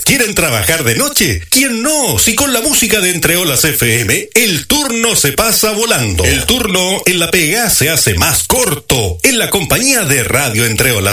¿quieren trabajar de noche? ¿Quién no? Si con la música de Entre Olas FM, el turno se pasa volando. El turno en la pega se hace más corto en la compañía de Radio Entre Olas.